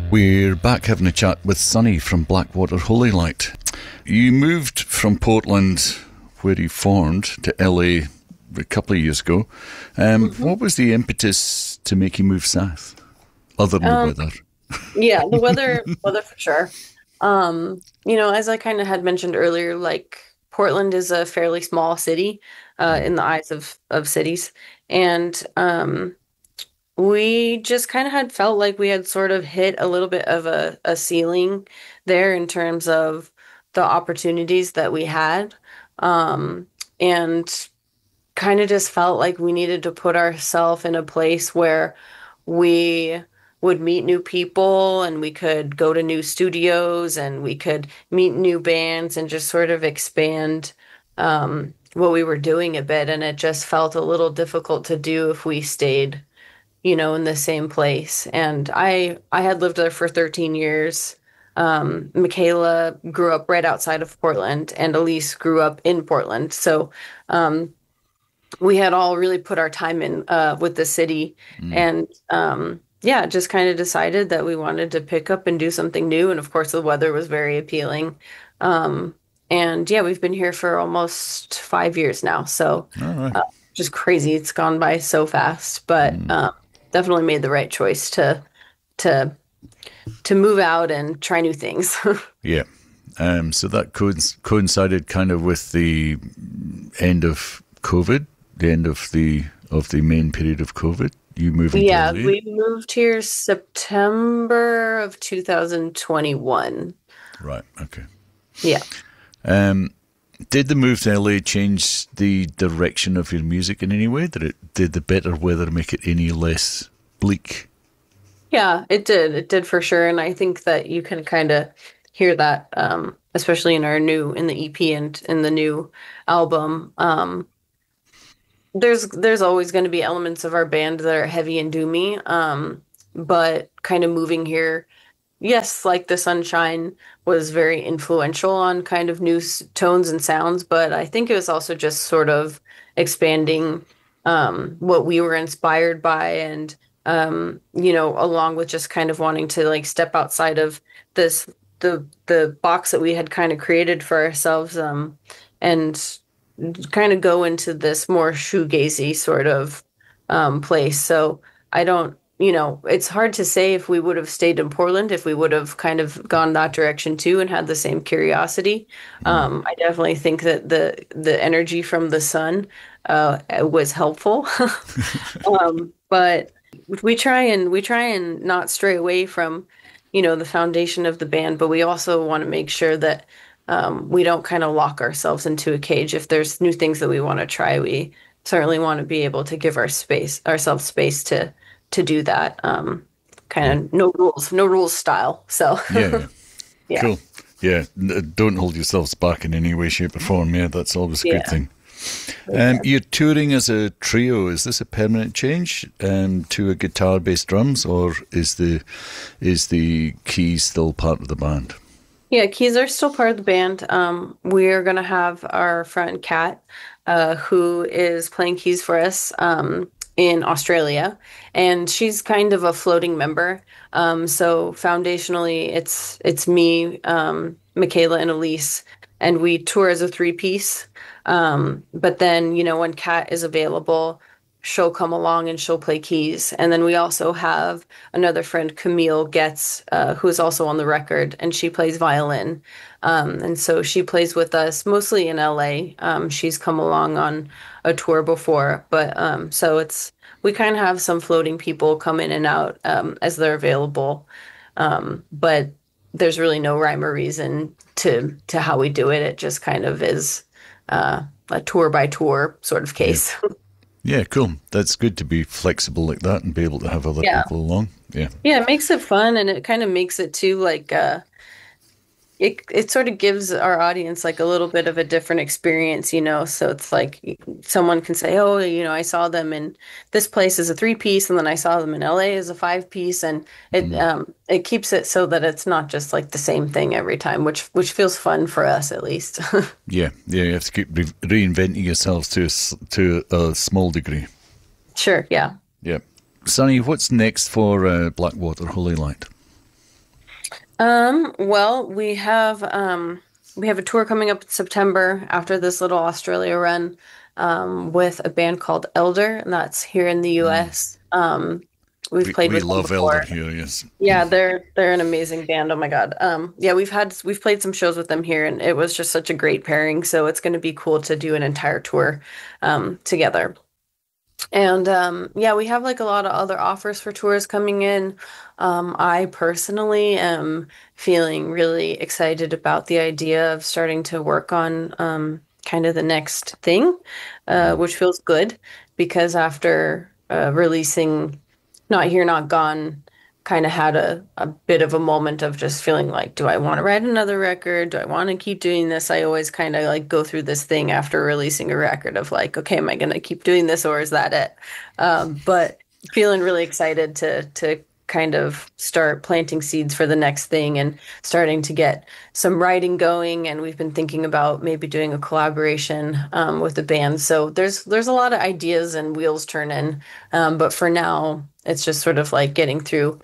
We're back having a chat with Sonny from Blackwater Holy Light. You moved from Portland, where you formed, to LA a couple of years ago. What was the impetus to make you move south, other than the weather? Yeah, the weather for sure. As I kind of had mentioned earlier, like Portland is a fairly small city in the eyes of cities, and we just kind of had felt like we had sort of hit a little bit of a ceiling there in terms of the opportunities that we had, and kind of just felt like we needed to put ourselves in a place where we would meet new people and we could go to new studios and we could meet new bands and just sort of expand what we were doing a bit. And it just felt a little difficult to do if we stayed, in the same place. And I had lived there for 13 years. Michaela grew up right outside of Portland, and Elise grew up in Portland. So we had all really put our time in with the city. And yeah, just kind of decided that we wanted to pick up and do something new. And of course, the weather was very appealing. And yeah, we've been here for almost 5 years now. So All right. just crazy. It's gone by so fast, but definitely made the right choice to move out and try new things. Yeah. So that coincided kind of with the end of COVID, the end of the main period of COVID. You moving to Yeah, LA? we moved here September of 2021. Right. Okay. Yeah. Did the move to LA change the direction of your music in any way? Did the better weather make it any less bleak? Yeah, it did. It did for sure. And I think that you can kind of hear that, especially in the EP and in the new album. There's always going to be elements of our band that are heavy and doomy. But kind of moving here, yes, like The Sunshine was very influential on kind of new tones and sounds, but I think it was also just sort of expanding what we were inspired by, and along with just kind of wanting to like step outside of the box that we had kind of created for ourselves, and kind of go into this more shoegazy sort of place. So I don't, it's hard to say if we would have stayed in Portland, if we would have kind of gone that direction too and had the same curiosity. I definitely think that the energy from the sun was helpful. But we try and not stray away from, the foundation of the band, but we also want to make sure that we don't kind of lock ourselves into a cage. If there's new things that we want to try, we certainly want to be able to give ourselves space to do that. Kind of no rules style. So Yeah. yeah. Cool. Yeah. Don't hold yourselves back in any way, shape, or form. Yeah, that's always a good Yeah. thing. Yeah. You're touring as a trio. Is this a permanent change to a guitar, bass, drums, or is the keys still part of the band? Yeah, keys are still part of the band. We're gonna have our friend Kat, who is playing keys for us in Australia, and she's kind of a floating member. So foundationally, it's me, Michaela, and Elise, and we tour as a three-piece. But then, when Kat is available, she'll come along and she'll play keys. And then we also have another friend, Camille Getz, who is also on the record, and she plays violin. And so she plays with us mostly in LA. She's come along on a tour before, but so we kind of have some floating people come in and out as they're available. But there's really no rhyme or reason to how we do it. It just kind of is a tour by tour sort of Yeah. case. Yeah, cool. That's good to be flexible like that and be able to have other Yeah. people along. Yeah. Yeah, it makes it fun, and it kind of makes it too like it sort of gives our audience like a little bit of a different experience. So it's like someone can say, "Oh, I saw them in this place as a three-piece, and then I saw them in LA as a five-piece," and it keeps it so that it's not just like the same thing every time, which feels fun for us at least. Yeah. Yeah. You have to keep reinventing yourselves to a small degree. Sure, yeah. Yeah. Sonny, what's next for Blackwater Holy Light? Well, we have a tour coming up in September after this little Australia run with a band called Elder, and that's here in the Mm. US. We've played We with them love Elder before. here, yes. Yeah, they're an amazing band. Oh my God. Yeah, we've played some shows with them here, and it was just such a great pairing. So it's going to be cool to do an entire tour together. And yeah, we have like a lot of other offers for tours coming in. I personally am feeling really excited about the idea of starting to work on kind of the next thing, Mm. which feels good because after releasing Not Here, Not Gone, kind of had a bit of a moment of just feeling like, do I want to write another record? Do I want to keep doing this? I always kind of like go through this thing after releasing a record of like, okay, am I going to keep doing this or is that it? But feeling really excited to kind of start planting seeds for the next thing and starting to get some writing going. And we've been thinking about maybe doing a collaboration with the band. So there's a lot of ideas and wheels turning. But for now, it's just sort of like getting through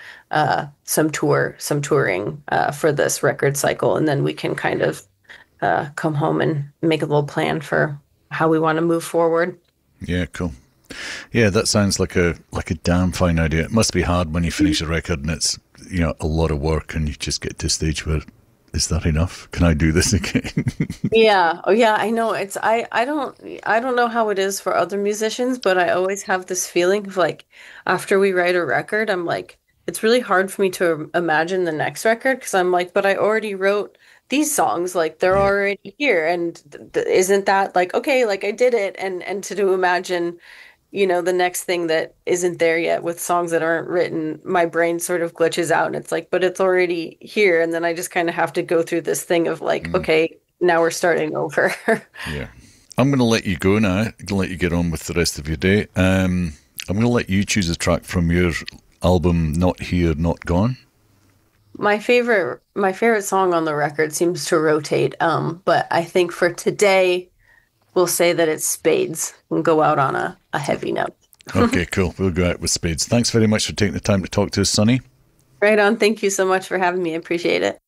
some touring for this record cycle, and then we can kind of come home and make a little plan for how we want to move forward. Yeah, cool. Yeah, that sounds like a damn fine idea. It must be hard when you finish a record and it's a lot of work and you just get to a stage where is that enough? Can I do this again? Yeah. Oh yeah, I know. I don't know how it is for other musicians, but I always have this feeling of like after we write a record, I'm like it's really hard for me to imagine the next record because I'm like, but I already wrote these songs, like they're Yeah. already here and isn't that like okay, like I did it and to imagine the next thing that isn't there yet with songs that aren't written, my brain sort of glitches out and it's like, but it's already here. And then I just kind of have to go through this thing of like, Mm, okay, now we're starting over. yeah. I'm going to let you go now. I'm going to let you get on with the rest of your day. I'm going to let you choose a track from your album, Not Here, Not Gone. My favorite song on the record seems to rotate. But I think for today, we'll say that it's Spades and go out on a heavy note. Okay, cool. We'll go out with Spades. Thanks very much for taking the time to talk to us, Sonny. Right on. Thank you so much for having me. I appreciate it.